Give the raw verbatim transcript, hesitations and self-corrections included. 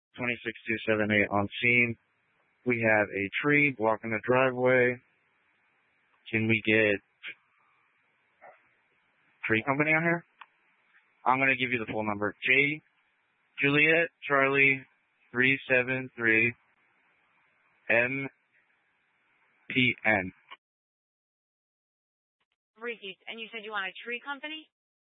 twenty-six two seven eight on scene. We have a tree blocking the driveway. Can we get tree company on here? I'm going to give you the full number. J, Juliet, Charlie, three seven three, M, P, N. Ricky, and you said you want a tree company?